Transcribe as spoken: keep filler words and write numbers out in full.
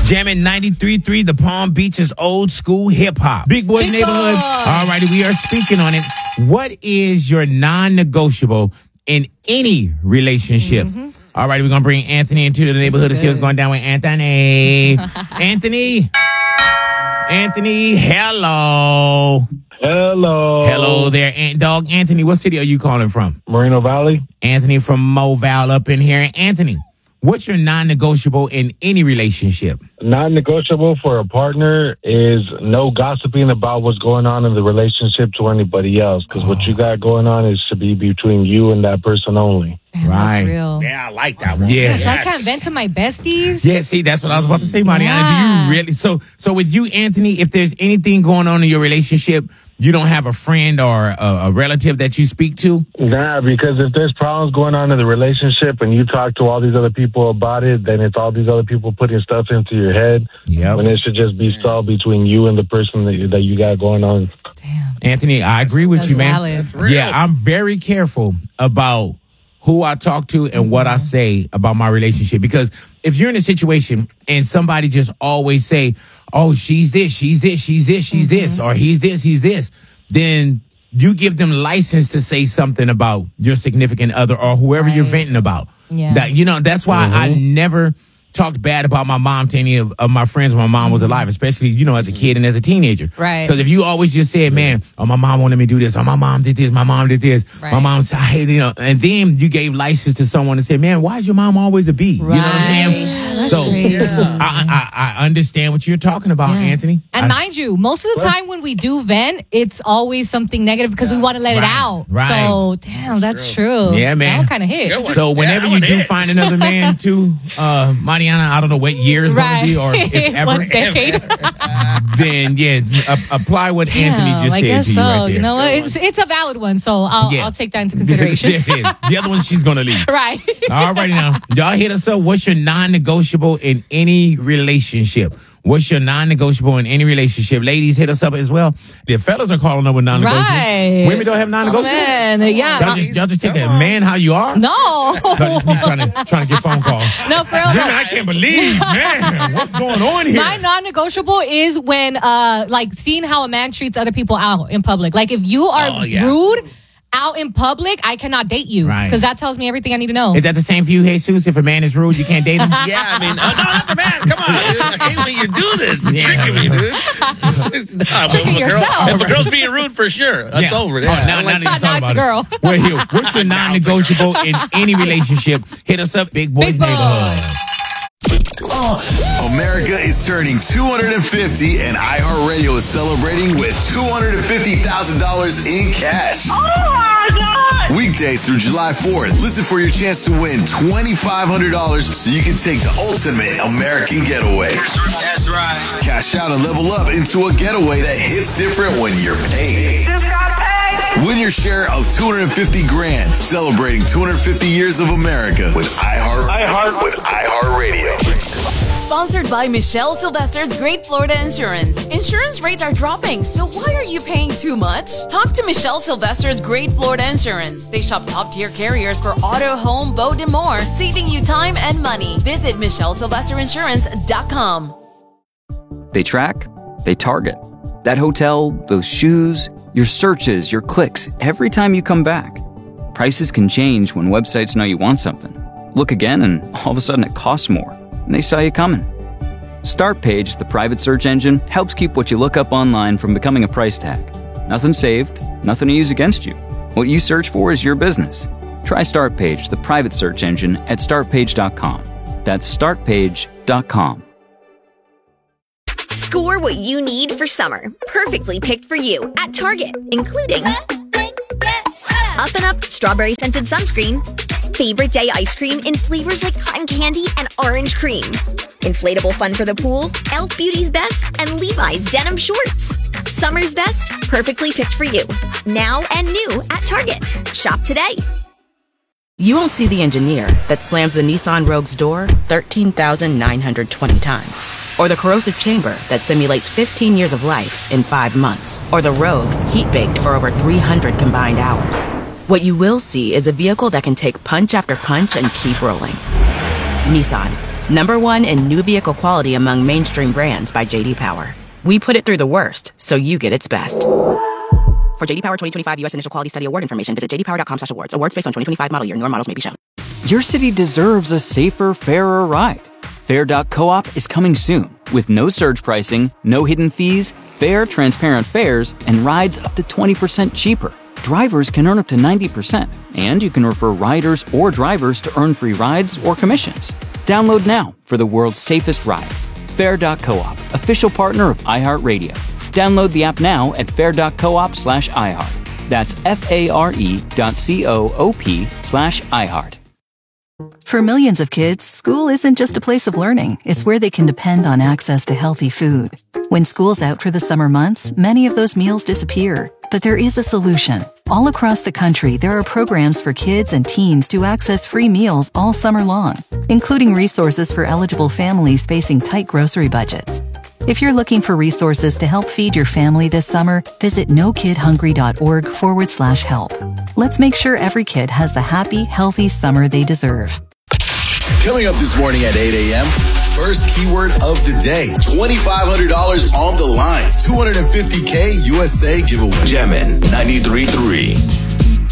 Jamming ninety-three point three, the Palm Beaches old school hip hop. Big Boy Neighborhood. All righty, we are speaking on it. What is your non-negotiable in any relationship? Mm-hmm. All right, we're going to bring Anthony into the neighborhood to see what's going down with Anthony. Anthony. Anthony, hello. Hello. Hello there, Ant Dog. Anthony, what city are you calling from? Moreno Valley. Anthony from Moval up in here. Anthony, what's your non-negotiable in any relationship? Non-negotiable for a partner is no gossiping about what's going on in the relationship to anybody else. Because oh. what you got going on is to be between you and that person only. Man, right. That's real. Yeah, I like that one. Yeah. Yes. So I can't vent to my besties. Yeah, see, that's what I was about to say, Mariana. Yeah. Do you really? So, so with you, Anthony, if there's anything going on in your relationship, you don't have a friend or a, a relative that you speak to? Nah, because if there's problems going on in the relationship and you talk to all these other people about it, then it's all these other people putting stuff into your head. Yep. When it should just be solved between you and the person that, that you got going on. Damn. Anthony, I agree with That's you, man. valid. Yeah, I'm very careful about who I talk to and what I say about my relationship. Because if you're in a situation and somebody just always say, oh, she's this, she's this, she's this, she's mm-hmm. this, or he's this, he's this, then you give them license to say something about your significant other or whoever right. you're venting about. Yeah. That, you know, that's why mm-hmm. I never talked bad about my mom to any of, of my friends when my mom was alive, especially, you know, as a kid and as a teenager. Right. Because if you always just said, man, oh, my mom wanted me to do this, or my mom did this, my mom did this, right. my mom said, I hate it, you know, and then you gave license to someone to say, man, why is your mom always a B? Right. You know what I'm saying? Yeah, that's so crazy. I, I, I understand what you're talking about, Yeah. Anthony. And I, mind you, most of the time when we do vent, it's always something negative because yeah. we want to let right. it out. Right. So, damn, that's true. true. Yeah, man. That kind of hit. So whenever yeah, you do hit. find another man too, uh, Mariana, I don't know what year it's right. going to be or if ever. One decade. Then, yeah, uh, apply what Damn, Anthony just I said guess to you so. right there. You know what? It's, it's a valid one, so I'll, Yeah. I'll take that into consideration. There it is. The other one, she's going to leave. Right. All right, now. Y'all hit us up. What's your non-negotiable in any relationship? What's your non-negotiable in any relationship? Ladies, hit us up as well. The fellas are calling up with non-negotiable. Right. Women don't have non-negotiable. Oh, man. Yeah. Y'all just, y'all just take that man how you are? No. No, just me trying to, trying to get phone calls. No, for real. Women, no. I can't believe, man, what's going on here? My non-negotiable is when, uh, like, seeing how a man treats other people out in public. Like, if you are Oh, yeah. rude out in public, I cannot date you. Right. Because that tells me everything I need to know. Is that the same for you, Jesus? If a man is rude, you can't date him? Yeah, I mean, oh, no, not the man. Come on. I hate when you do this. You're Yeah. tricking me, dude. Nah, Tricking if a girl- yourself. If a girl's being rude, for sure. That's Yeah. over. Oh, Yeah. now, I'm now like, that you're Now talking it's a about girl. it. Well, here, what's your non-negotiable in any relationship? Hit us up, Big Boys Big Boy. Neighborhood. America is turning two hundred fifty and iHeartRadio is celebrating with two hundred fifty thousand dollars in cash. Oh my God! Weekdays through July fourth, listen for your chance to win twenty-five hundred dollars so you can take the ultimate American getaway. That's right. Cash out and level up into a getaway that hits different when you're paid. Just got paid! Win your share of two hundred fifty grand, celebrating two hundred fifty years of America with iHeart, iHeart. with iHeartRadio. Sponsored by Michelle Sylvester's Great Florida Insurance. Insurance rates are dropping, so why are you paying too much? Talk to Michelle Sylvester's Great Florida Insurance. They shop top-tier carriers for auto, home, boat, and more, saving you time and money. Visit Michelle Sylvester Insurance dot com. They track, they target. That hotel, those shoes, your searches, your clicks, every time you come back. Prices can change when websites know you want something. Look again and all of a sudden it costs more. And they saw you coming. StartPage, the private search engine, helps keep what you look up online from becoming a price tag. Nothing saved, nothing to use against you. What you search for is your business. Try StartPage, the private search engine, at start page dot com. That's start page dot com. Score what you need for summer. Perfectly picked for you at Target, including Up and Up Strawberry Scented Sunscreen, Favorite Day Ice Cream in flavors like cotton candy and orange cream, Inflatable Fun for the Pool, e l f Beauty's Best, and Levi's Denim Shorts. Summer's best, perfectly picked for you. Now and new at Target. Shop today. You won't see the engineer that slams the Nissan Rogue's door thirteen thousand nine hundred twenty times. Or the corrosive chamber that simulates fifteen years of life in five months. Or the Rogue heat-baked for over three hundred combined hours. What you will see is a vehicle that can take punch after punch and keep rolling. Nissan, Number one in new vehicle quality among mainstream brands by J D Power. We put it through the worst, so you get its best. For J D Power twenty twenty-five U S Initial Quality Study Award information, visit j d power dot com slash awards. Awards based on twenty twenty-five model year. Newer models may be shown. Your city deserves a safer, fairer ride. Fair dot coop is coming soon with no surge pricing, no hidden fees, fair, transparent fares, and rides up to twenty percent cheaper. Drivers can earn up to ninety percent, and you can refer riders or drivers to earn free rides or commissions. Download now for the world's safest ride. Fair dot coop, official partner of iHeartRadio. Download the app now at fair dot coop slash iHeart. That's F-A-R-E dot C-O-O-P slash iHeart. For millions of kids, school isn't just a place of learning. It's where they can depend on access to healthy food. When school's out for the summer months, many of those meals disappear. But there is a solution. All across the country, there are programs for kids and teens to access free meals all summer long, including resources for eligible families facing tight grocery budgets. If you're looking for resources to help feed your family this summer, visit nokidhungry.org forward slash help. Let's make sure every kid has the happy, healthy summer they deserve. Coming up this morning at eight a.m., first keyword of the day. twenty-five hundred dollars on the line. two hundred fifty K U S A giveaway. Jammin' ninety-three point three.